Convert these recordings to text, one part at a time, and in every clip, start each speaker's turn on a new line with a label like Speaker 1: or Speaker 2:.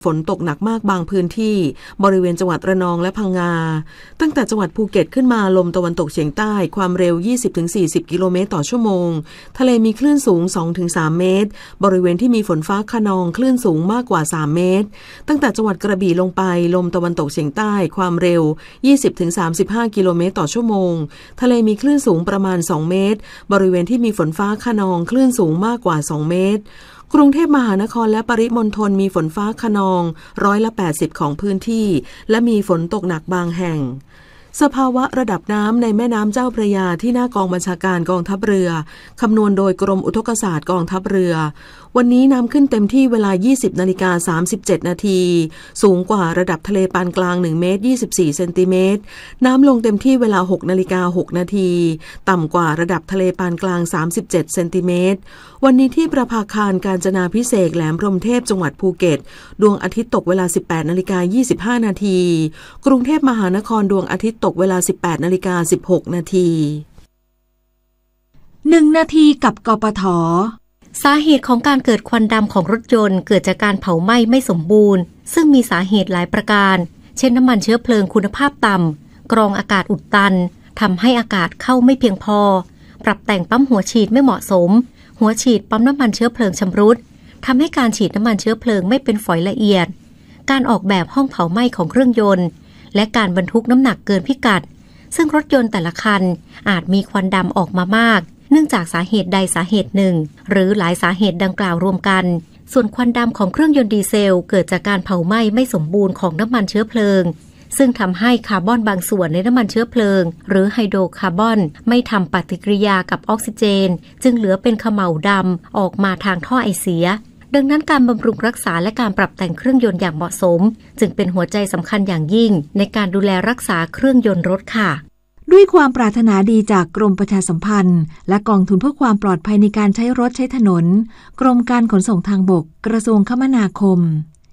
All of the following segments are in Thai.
Speaker 1: ฝนตกหนักมากบางพื้นที่บริเวณจังหวัดระนองและพังงาตั้งแต่จังหวัดภูเก็ตขึ้นมาลมตะวันตกเฉียงใต้ความเร็ว 20-40 กิโลเมตรต่อชั่วโมงทะเลมีคลื่นสูง 2-3 เมตรบริเวณที่มีฝนฟ้าคะนองคลื่นสูงมากกว่า3เมตรตั้งแต่จังหวัดกระบี่ลงไปลมตะวันตกเฉียงใต้ความเร็ว 20-35 กิโลเมตรต่อชั่วโมงทะเลมีคลื่นสูงประมาณ2เมตรบริเวณที่มีฝนฟ้าคะนองคลื่นสูงมากกว่า2เมตรกรุงเทพมหานครและปริมณฑลมีฝนฟ้าคะนอง80%ของพื้นที่และมีฝนตกหนักบางแห่งสภาวะระดับน้ำในแม่น้ำเจ้าพระยาที่หน้ากองบัญชาการกองทัพเรือคำนวณโดยกรมอุทกศาสตร์กองทัพเรือวันนี้น้ำขึ้นเต็มที่เวลา 20:37 นาทีสูงกว่าระดับทะเลปานกลาง1เมตร24เซนติเมตรน้ำลงเต็มที่เวลา 6:06 นาทีต่ำกว่าระดับทะเลปานกลาง37เซนติเมตรวันนี้ที่ประภาคารกาญจนาภิเษกแหลมพรหมเทพจังหวัดภูเก็ตดวงอาทิตย์ตกเวลา 18:25 นาทีกรุงเทพมหานครดวงอาทิตย์ตกเวลา 18:16 นาที
Speaker 2: 1 นาทีกับกปท.
Speaker 3: สาเหตุของการเกิดควันดำของรถยนต์เกิดจากการเผาไหม้ไม่สมบูรณ์ซึ่งมีสาเหตุหลายประการเช่นน้ำมันเชื้อเพลิงคุณภาพต่ำกรองอากาศอุดตันทำให้อากาศเข้าไม่เพียงพอปรับแต่งปั๊มหัวฉีดไม่เหมาะสมหัวฉีดปั๊มน้ำมันเชื้อเพลิงชำรุดทำให้การฉีดน้ำมันเชื้อเพลิงไม่เป็นฝอยละเอียดการออกแบบห้องเผาไหม้ของเครื่องยนต์และการบรรทุกน้ำหนักเกินพิกัดซึ่งรถยนต์แต่ละคันอาจมีควันดำออกมามากเนื่องจากสาเหตุใดสาเหตุหนึ่งหรือหลายสาเหตุดังกล่าวรวมกันส่วนควันดำของเครื่องยนต์ดีเซลเกิดจากการเผาไหม้ไม่สมบูรณ์ของน้ำมันเชื้อเพลิงซึ่งทำให้คาร์บอนบางส่วนในน้ำมันเชื้อเพลิงหรือไฮโดรคาร์บอนไม่ทำปฏิกิริยากับออกซิเจนจึงเหลือเป็นเขม่าวดำออกมาทางท่อไอเสียดังนั้นการบำรุงรักษาและการปรับแต่งเครื่องยนต์อย่างเหมาะสมจึงเป็นหัวใจสำคัญอย่างยิ่งในการดูแลรักษาเครื่องยนต์รถค่ะ
Speaker 2: ด้วยความปรารถนาดีจากกรมประชาสัมพันธ์และกองทุนเพื่อความปลอดภัยในการใช้รถใช้ถนนกรมการขนส่งทางบกกระทรวงคมนาคม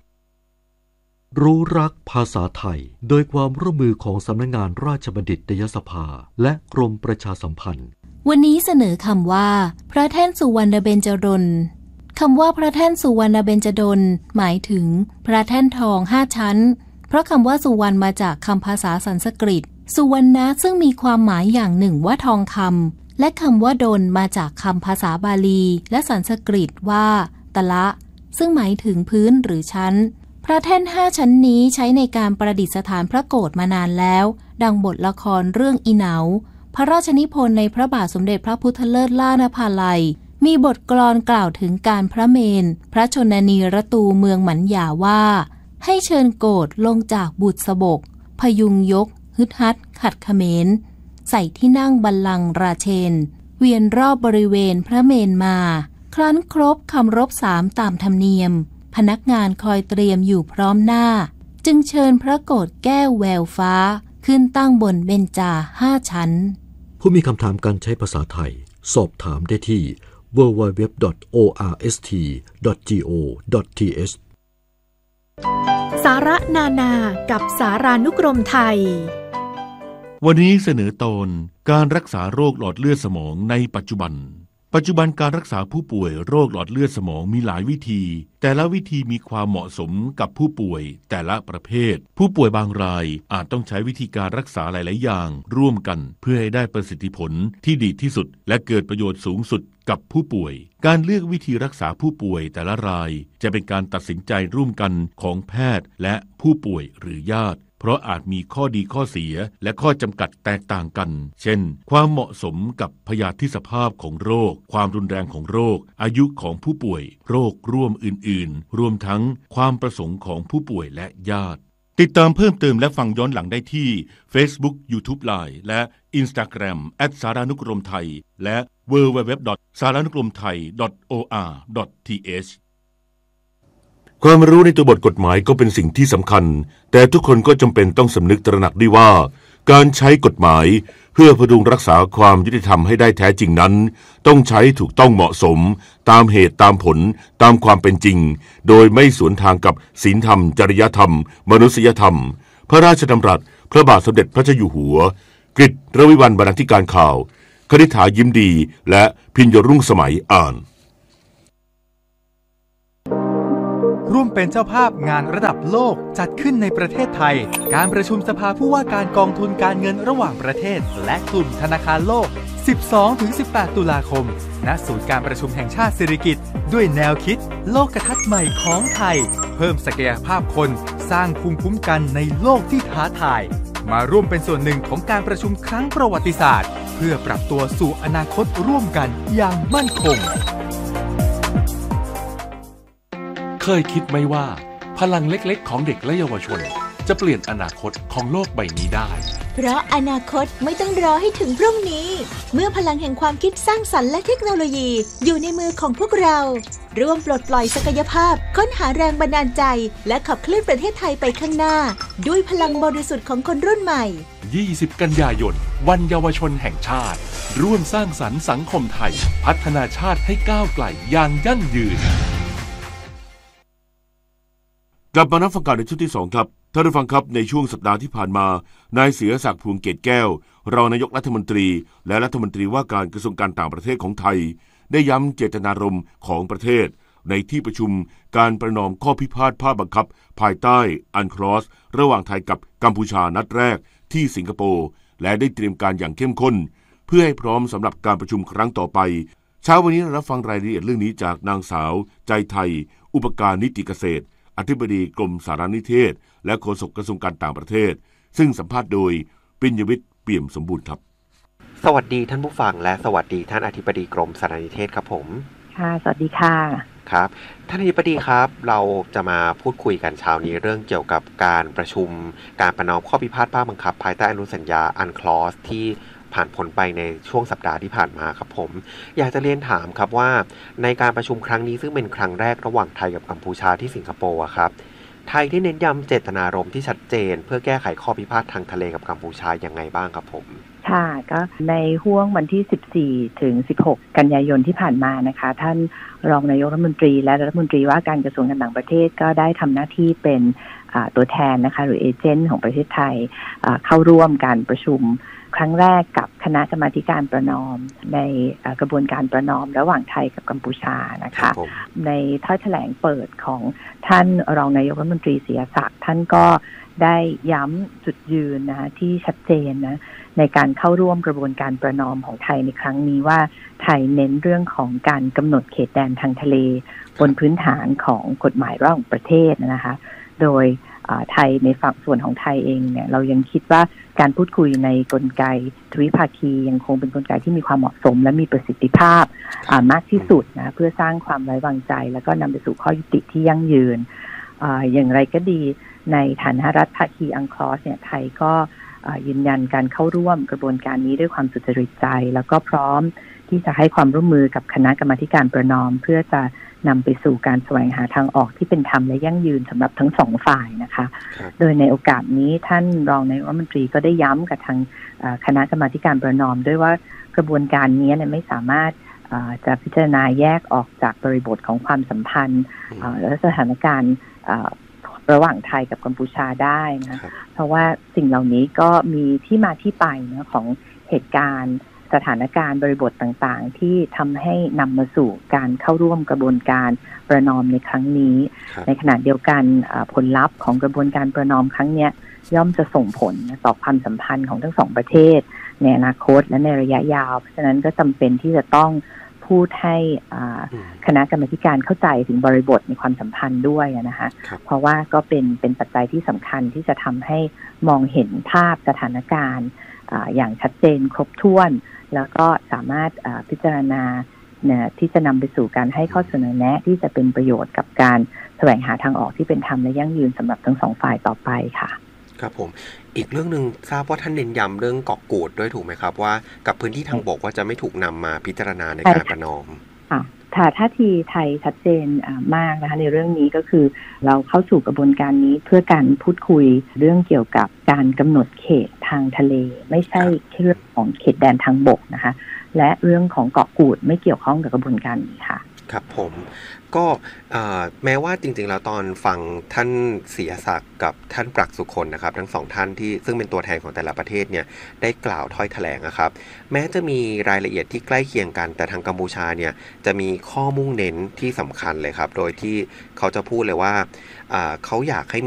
Speaker 4: รู้รักภาษาไทยโดยความร่วมมือของสำนักงานราชบัณฑิตยสภาและกรมประชาสัมพันธ์
Speaker 5: วันนี้เสนอคำว่าพระแท่นสุวรรณเบญจดลคำว่าพระแท่นสุวรรณเบญจดลหมายถึงพระแท่นทอง5ชั้นเพราะคำว่าสุวรรณมาจากคำภาษาสันสกฤตสุวรรณะซึ่งมีความหมายอย่างหนึ่งว่าทองคำและคำว่าดลมาจากคำภาษาบาลีและสันสกฤตว่าตะละซึ่งหมายถึงพื้นหรือชั้นพระแท่น5ชั้นนี้ใช้ในการประดิษฐานพระโกฐมานานแล้วดังบทละครเรื่องอีเหนาพระราชนิพนธ์ในพระบาทสมเด็จพระพุทธเลิศล่านภาลัยมีบทกลอนกล่าวถึงการพระเมรุพระชนนีรตูเมืองหมันหยาว่าให้เชิญโกฐลงจากบุษบกพยุงยกฮึดฮัดขัดเขมรใส่ที่นั่งบัลลังก์ราเชนเวียนรอบบริเวณพระเมรุมาครั้นครบคำรบ3ตามธรรมเนียมพนักงานคอยเตรียมอยู่พร้อมหน้าจึงเชิญพระโกฐแก้วแววฟ้าขึ้นตั้งบนเบญจา5ชั้น
Speaker 4: ผู้มีคำถามการใช้ภาษาไทยสอบถามได้ที่ www.orst.go.th
Speaker 2: สาระนานากับสารานุกรมไทย
Speaker 6: วันนี้เสนอตอนการรักษาโรคหลอดเลือดสมองในปัจจุบันการรักษาผู้ป่วยโรคหลอดเลือดสมองมีหลายวิธีแต่ละวิธีมีความเหมาะสมกับผู้ป่วยแต่ละประเภทผู้ป่วยบางรายอาจต้องใช้วิธีการรักษาหลายๆอย่างร่วมกันเพื่อให้ได้ประสิทธิผลที่ดีที่สุดและเกิดประโยชน์สูงสุดกับผู้ป่วยการเลือกวิธีรักษาผู้ป่วยแต่ละรายจะเป็นการตัดสินใจร่วมกันของแพทย์และผู้ป่วยหรือญาติเพราะอาจมีข้อดีข้อเสียและข้อจำกัดแตกต่างกันเช่นความเหมาะสมกับพยาธิสภาพของโรคความรุนแรงของโรคอายุของผู้ป่วยโรคร่วมอื่นๆรวมทั้งความประสงค์ของผู้ป่วยและญาติติดตามเพิ่มเติมและฟังย้อนหลังได้ที่ Facebook YouTube Line และ Instagram @saranukromthai และ www.saranukromthai.or.th
Speaker 7: ความรู้ในตัวบทกฎหมายก็เป็นสิ่งที่สำคัญแต่ทุกคนก็จำเป็นต้องสำนึกตระหนักด้วยว่าการใช้กฎหมายเพื่อพดุงรักษาความยุติธรรมให้ได้แท้จริงนั้นต้องใช้ถูกต้องเหมาะสมตามเหตุตามผลตามความเป็นจริงโดยไม่สวนทางกับศีลธรรมจริยธรรมมนุษยธรรมพระราชดำรัสพระบาทสมเด็จพระเจ้าอยู่หัวกฤษระวิวรรณบรรณาธิการข่าวคณิษฐายิ้มดีและพิญญรุ่งสมัยอ่าน
Speaker 8: ร่วมเป็นเจ้าภาพงานระดับโลกจัดขึ้นในประเทศไทยการประชุมสภาผู้ว่าการกองทุนการเงินระหว่างประเทศและกลุ่มธนาคารโลก 12-18 ตุลาคมณศูนย์การประชุมแห่งชาติสิริกิติ์ด้วยแนวคิดโลกทัศน์ใหม่ของไทยเพิ่มศักยภาพคนสร้างภูมิคุ้มกันในโลกที่ท้าทายมาร่วมเป็นส่วนหนึ่งของการประชุมครั้งประวัติศาสตร์เพื่อปรับตัวสู่อนาคตร่วมกันอย่างมั่นคง
Speaker 9: เคยคิดไหมว่าพลังเล็กๆของเด็กและเยาวชนจะเปลี่ยนอนาคตของโลกใบนี้ได้
Speaker 10: เพราะอนาคตไม่ต้องรอให้ถึงพรุ่งนี้เมื่อพลังแห่งความคิดสร้างสรรค์และเทคโนโลยีอยู่ในมือของพวกเราร่วมปลดปล่อยศักยภาพค้นหาแรงบันดาลใจและขับเคลื่อนประเทศไทยไปข้างหน้าด้วยพลังบริสุทธิ์ของคนรุ่นใหม่
Speaker 9: 20 กันยายนวันเยาวชนแห่งชาติร่วมสร้างสรรค์สังคมไทยพัฒนาชาติให้ก้าวไกลอย่างยั่งยืน
Speaker 7: กลับมานับฟังการในช่วงที่2ครับท่านผู้ฟังครับในช่วงสัปดาห์ที่ผ่านมานายเสือศักดิ์พวงเกตแก้วรองนายกรัฐมนตรีและรัฐมนตรีว่าการกระทรวงการต่างประเทศของไทยได้ย้ำเจตนารมณ์ของประเทศในที่ประชุมการประนอมข้อพิพาทภาคบังคับภายใต้อันคลอสระหว่างไทยกับกัมพูชานัดแรกที่สิงคโปร์และได้เตรียมการอย่างเข้มข้นเพื่อให้พร้อมสำหรับการประชุมครั้งต่อไปเช้าวันนี้เรารับฟังรายละเอียดเรื่องนี้จากนางสาวใจไทยอุปการนิติเกษตรอธิบดีกรมสารนิเทศและโฆษกกระทรวงการต่างประเทศซึ่งสัมภาษณ์โดยปิญญวิทย์เปี่ยมสมบูรณ์ครับ
Speaker 11: สวัสดีท่านผู้ฟังและสวัสดีท่านอธิบดีกรมสารนิเทศครับผม
Speaker 12: ค่ะสวัสดีค่ะ
Speaker 11: ครับท่านอธิบดีครับเราจะมาพูดคุยกันเช้านี้เรื่องเกี่ยวกับการประชุมการประนอมข้อพิพาทภาคบังคับภายใต้อนุสัญญาอันคลอสที่ผ่านพ้นไปในช่วงสัปดาห์ที่ผ่านมาครับผมอยากจะเรียนถามครับว่าในการประชุมครั้งนี้ซึ่งเป็นครั้งแรกระหว่างไทยกับกัมพูชาที่สิงคโปร์ครับไทยได้เน้นย้ำเจตนารมณ์ที่ชัดเจนเพื่อแก้ไขข้อพิพาททางทะเลกับกัมพูชาอย่างไรบ้างครับผม
Speaker 12: ค่ะก็ในห้วงวันที่14ถึง16กันยายนที่ผ่านมานะคะท่านรองนายกรัฐมนตรีและรัฐมนตรีว่าการกระทรวงการต่างประเทศก็ได้ทำหน้าที่เป็นตัวแทนนะคะหรือเอเจนต์ของประเทศไทยเข้าร่วมการประชุมครั้งแรกกับคณะกรรมาธิการประนอมในกระบวนการประนอมระหว่างไทยกับกัมพูชานะคะในถ้อยแถลงเปิดของท่านรองนายกรัฐมนตรีเสียศักดิ์ท่านก็ได้ย้ำจุดยืนนะที่ชัดเจนนะในการเข้าร่วมกระบวนการประนอมของไทยในครั้งนี้ว่าไทยเน้นเรื่องของการกำหนดเขตแดนทางทะเลบนพื้นฐานของกฎหมายระหว่างประเทศนะคะโดยไทยในฝั่งส่วนของไทยเองเนี่ยเรายังคิดว่าการพูดคุยในกลไกทวิภาคียังคงเป็นกลไกที่มีความเหมาะสมและมีประสิทธิภาพมากที่สุดนะเพื่อสร้างความไว้วางใจแล้วก็นำไปสู่ข้อยุติที่ยั่งยืนอย่างไรก็ดีในฐานะรัฐภาคีอังคลอสเนี่ยไทยก็ยืนยันการเข้าร่วมกระบวนการนี้ด้วยความสุจริตใจแล้วก็พร้อมที่จะให้ความร่วมมือกับคณะกรรมาธิการประนอมเพื่อจะนำไปสู่การแสวงหาทางออกที่เป็นธรรมและยั่งยืนสำหรับทั้งสองฝ่ายนะคะโดยในโอกาสนี้ท่านรองนายกรัฐมนตรีก็ได้ย้ำกับทางคณะกรรมาธิการประนอมด้วยว่ากระบวนการนี้เนี่ยไม่สามารถจะพิจารณาแยกออกจากบริบทของความสัมพันธ์และสถานการณ์ระหว่างไทยกับกัมพูชาได้นะเพราะว่าสิ่งเหล่านี้ก็มีที่มาที่ไปนะของเหตุการณ์สถานการณ์บริบทต่างๆที่ทำให้นำมาสู่การเข้าร่วมกระบวนการประนอมในครั้งนี้ในขณะเดียวกันผลลัพธ์ของกระบวนการประนอมครั้งนี้ย่อมจะส่งผลต่อความสัมพันธ์ของทั้งสองประเทศในอนาคตและในระยะยาวเพราะฉะนั้นก็จำเป็นที่จะต้องพูดให้คณะกรรมาธิการเข้าใจถึงบริบทในความสัมพันธ์ด้วยนะคะเพราะว่าก็เป็นปัจจัยที่สำคัญที่จะทำให้มองเห็นภาพสถานการณ์อย่างชัดเจนครบถ้วนแล้วก็สามารถพิจารณาที่จะนำไปสู่การให้ข้อเสนอแนะที่จะเป็นประโยชน์กับการแสวงหาทางออกที่เป็นธรรมและยั่งยืนสำหรับทั้งสองฝ่ายต่อไปค่ะ
Speaker 11: ครับผมอีกเรื่องนึงทราบว่าท่านเน้นย้ำเรื่องเกาะกูดด้วยถูกไหมครับว่ากับพื้นที่ทางบกว่าจะไม่ถูกนำมาพิจารณาในการประนอม
Speaker 12: ท่าทีไทยชัดเจนมากนะคะในเรื่องนี้ก็คือเราเข้าสู่กระบวนการนี้เพื่อการพูดคุยเรื่องเกี่ยวกับการกำหนดเขตทางทะเลไม่ใช่เรื่องของเขตแดนทางบกนะคะและเรื่องของเกาะกูดไม่เกี่ยวข้องกับกระบวนการนี้ค่ะ
Speaker 11: ครับผมก็แม้ว่าจริงๆแล้วตอนฟังท่านศรีศักดิ์กับท่านปรักษ์สุคนนะครับทั้งสองท่านที่ซึ่งเป็นตัวแทนของแต่ละประเทศเนี่ยได้กล่าวถ้อยแถลงนะครับแม้จะมีรายละเอียดที่ใกล้เคียงกันแต่ทางกัมพูชาเนี่ยจะมีข้อมุ่งเน้นที่สำคัญเลยครับโดยที่เขาจะพูดเลยว่าเขาอยากให้